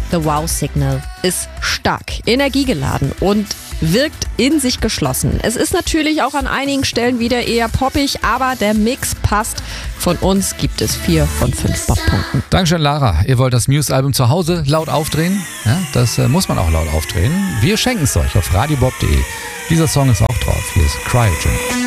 The Wow Signal ist stark, energiegeladen und wirkt in sich geschlossen. Es ist natürlich auch an einigen Stellen wieder eher poppig, aber der Mix passt. Von uns gibt es 4 von 5 Bobpunkten. Dankeschön, Lara. Ihr wollt das Muse-Album zu Hause laut aufdrehen? Ja, das muss man auch laut aufdrehen. Wir schenken es euch auf radiobob.de. Dieser Song ist auch drauf. Hier ist Cryogen.